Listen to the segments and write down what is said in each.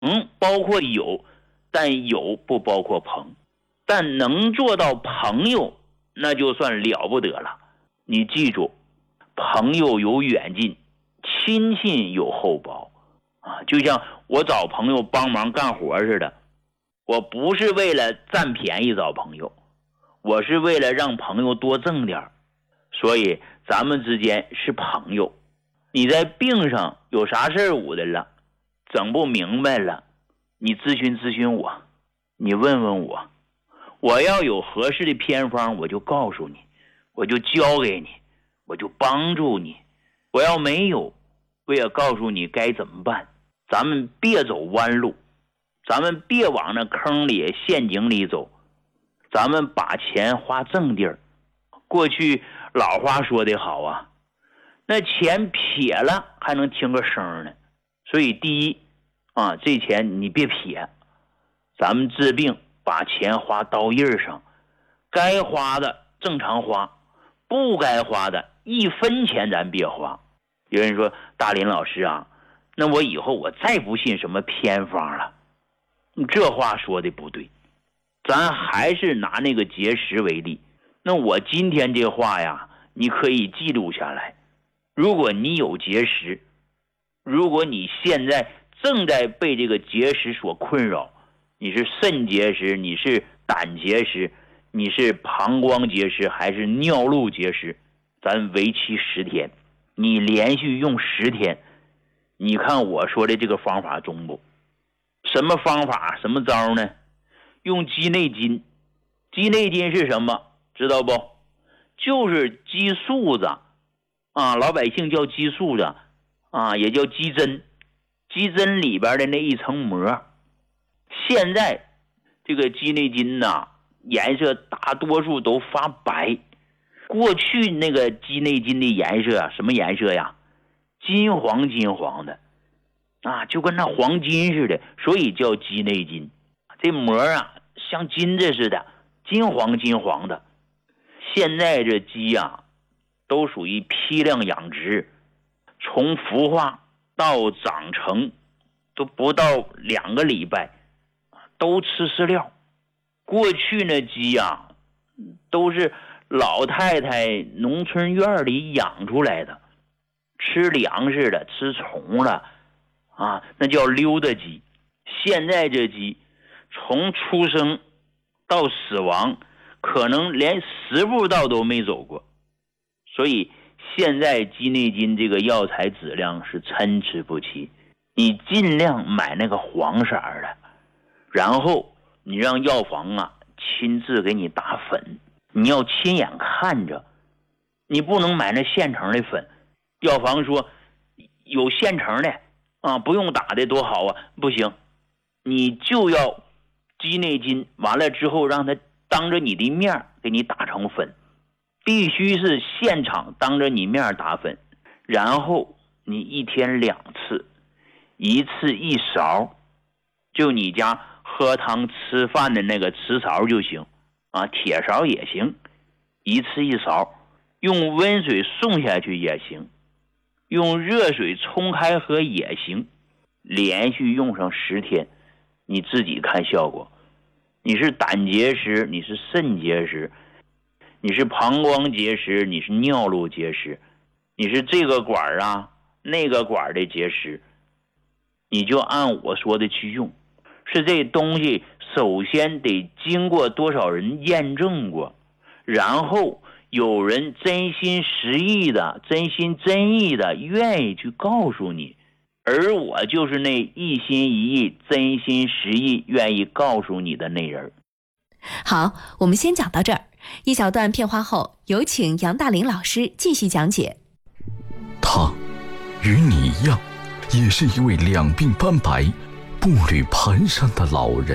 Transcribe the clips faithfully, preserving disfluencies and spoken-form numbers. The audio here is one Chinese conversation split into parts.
嗯，包括友，但友不包括朋，但能做到朋友，那就算了不得了。你记住，朋友有远近，亲信有厚薄啊，就像我找朋友帮忙干活似的，我不是为了占便宜找朋友，我是为了让朋友多挣点，所以咱们之间是朋友。你在病上有啥事儿我的了，整不明白了，你咨询咨询我，你问问我，我要有合适的偏方我就告诉你，我就教给你，我就帮助你。我要没有，我也告诉你该怎么办。咱们别走弯路，咱们别往那坑里陷阱里走，咱们把钱花正地儿。过去老话说得好啊，那钱撇了还能听个声呢。所以第一啊，这钱你别撇，咱们治病把钱花刀印上，该花的正常花，不该花的一分钱咱别花。有人说大林老师啊，那我以后我再不信什么偏方了。这话说的不对，咱还是拿那个结石为例。那我今天这话呀，你可以记录下来。如果你有结石，如果你现在正在被这个结石所困扰，你是肾结石，你是胆结石，你是膀胱结石，还是尿路结石，咱为期十天，你连续用十天，你看我说的这个方法中不？什么方法什么招呢？用鸡内金。鸡内金是什么知道不？就是鸡素子啊，老百姓叫鸡素子啊，也叫鸡针。鸡针里边的那一层膜，现在这个鸡内金呐，颜色大多数都发白。过去那个鸡内金的颜色啊，什么颜色呀？金黄金黄的啊，就跟那黄金似的，所以叫鸡内金。这膜啊，像金子似的，金黄金黄的。现在这鸡啊，都属于批量养殖，从孵化到长成都不到两个礼拜，都吃饲料。过去那鸡啊，都是老太太农村院里养出来的，吃粮食的，吃虫了啊，那叫溜达鸡。现在这鸡从出生到死亡，可能连十步道都没走过。所以现在鸡内金这个药材质量是参差不齐，你尽量买那个黄色的，然后你让药房啊亲自给你打粉，你要亲眼看着，你不能买那现成的粉。药房说有现成的啊，不用打的多好啊，不行，你就要鸡内金，完了之后让他当着你的面给你打成粉，必须是现场当着你面打粉，然后你一天两次，一次一勺，就你家喝汤吃饭的那个瓷勺就行啊，铁勺也行，一次一勺，用温水送下去也行，用热水冲开喝也行，连续用上十天，你自己看效果。你是胆结石，你是肾结石，你是膀胱结石，你是尿路结石，你是这个管啊那个管的结石，你就按我说的去用。是这东西首先得经过多少人验证过，然后有人真心实意的真心真意的愿意去告诉你，而我就是那一心一意真心实意愿意告诉你的那人。 好，我们先讲到这儿，一小段片花后，有请杨大林老师继续讲解。 他与你一样，也是一位两鬓斑白步履蹒跚的老人。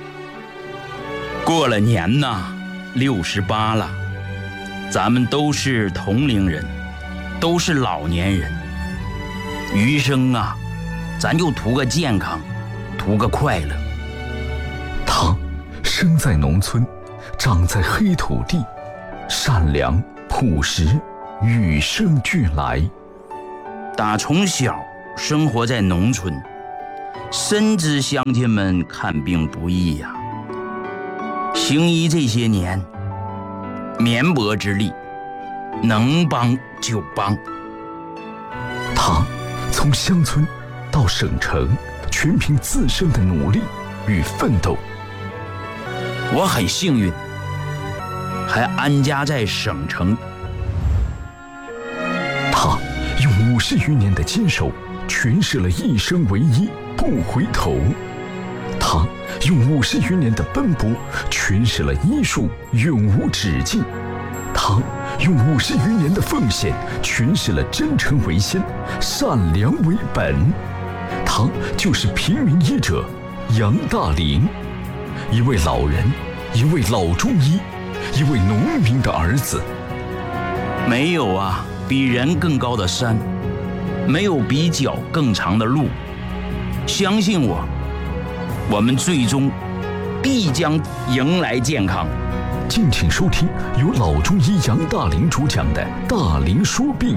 过了年呐，六十八了，咱们都是同龄人，都是老年人，余生啊，咱就图个健康，图个快乐。 他生在农村，长在黑土地，善良朴实，与生俱来。 打从小生活在农村， 深知乡亲们看病不易呀、啊，行医这些年，绵薄之力，能帮就帮。 他从乡村到省城，全凭自身的努力与奋斗。 我很幸运，还安家在省城。 他用五十余年的坚守，诠释了一生为一，不回头。他用五十余年的奔波，诠释了医术永无止境。他用五十余年的奉献，诠释了真诚为先，善良为本。他就是平民医者杨大林，一位老人，一位老中医，一位农民的儿子。 没有啊比人更高的山，没有比脚更长的路。相信我，我们最终必将迎来健康。 敬请收听由老中医杨大林主讲的《大林说病》。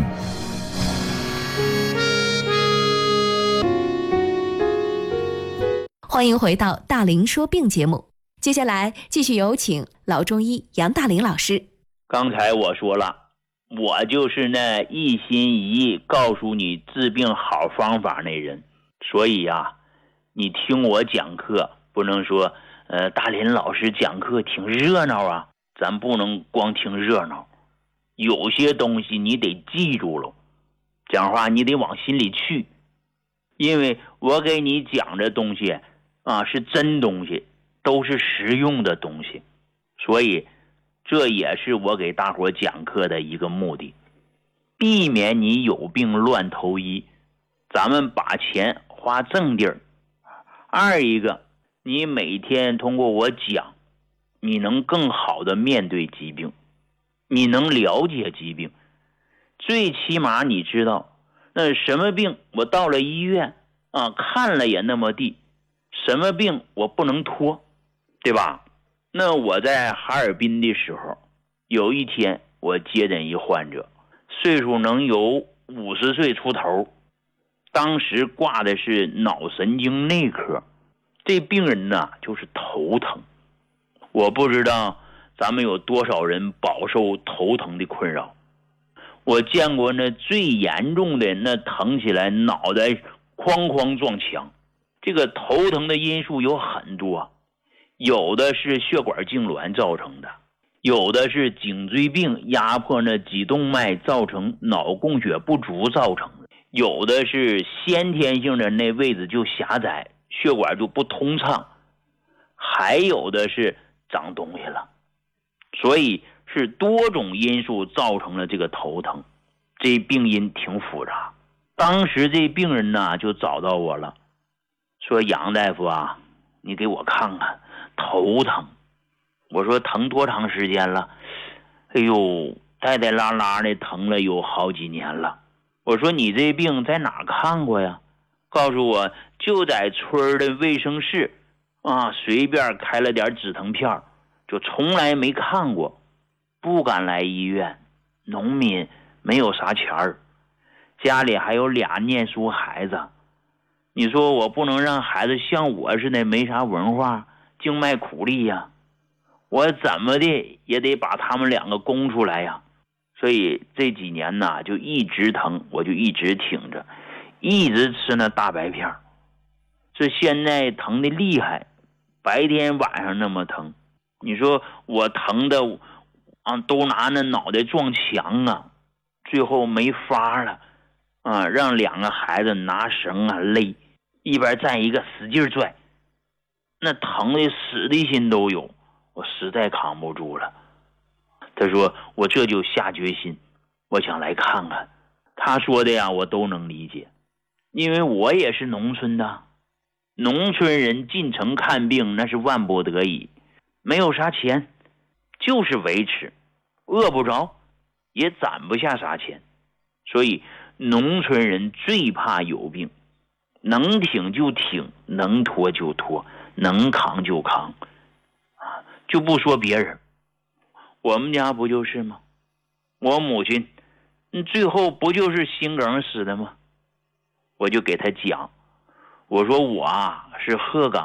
欢迎回到《大林说病》节目，接下来继续有请老中医杨大林老师。 刚才我说了，我就是那一心一意告诉你治病好方法那人，所以呀、啊，你听我讲课不能说呃，大林老师讲课挺热闹啊，咱不能光听热闹，有些东西你得记住了，讲话你得往心里去，因为我给你讲的东西啊是真东西，都是实用的东西，所以这也是我给大伙讲课的一个目的，避免你有病乱投医，咱们把钱花正地儿。二一个，你每天通过我讲，你能更好的面对疾病，你能了解疾病，最起码你知道那什么病我到了医院啊看了也那么地，什么病我不能拖，对吧？那我在哈尔滨的时候，有一天我接诊一患者，岁数能有五十岁出头，当时挂的是脑神经内科，这病人呢就是头疼。我不知道咱们有多少人饱受头疼的困扰，我见过那最严重的，那疼起来脑袋哐哐撞墙。这个头疼的因素有很多，有的是血管痉挛造成的，有的是颈椎病压迫那脊动脉造成脑供血不足造成的，有的是先天性的那位置就狭窄，血管就不通畅，还有的是长东西了，所以是多种因素造成了这个头疼，这病因挺复杂。当时这病人呢就找到我了，说杨大夫啊，你给我看看头疼。我说疼多长时间了？哎呦，带带拉拉的疼了有好几年了。我说你这病在哪看过呀？告诉我就在村的卫生室啊，随便开了点止疼片，就从来没看过，不敢来医院。农民没有啥钱儿，家里还有俩念书孩子，你说我不能让孩子像我似的没啥文化，静脉苦力呀，我怎么的也得把他们两个供出来呀。所以这几年呢就一直疼，我就一直挺着，一直吃那大白片，这现在疼的厉害，白天晚上那么疼。你说我疼的啊，都拿那脑袋撞墙啊，最后没法了啊，让两个孩子拿绳啊勒，一边站一个使劲拽，那疼的死的心都有，我实在扛不住了。他说我这就下决心，我想来看看。他说的呀我都能理解，因为我也是农村的，农村人进城看病那是万不得已，没有啥钱，就是维持，饿不着也攒不下啥钱，所以农村人最怕有病，能挺就挺，能拖就拖，能扛就扛，就不说别人，我们家不就是吗？我母亲最后不就是心梗死的吗？我就给他讲， 我说我啊是鹤岗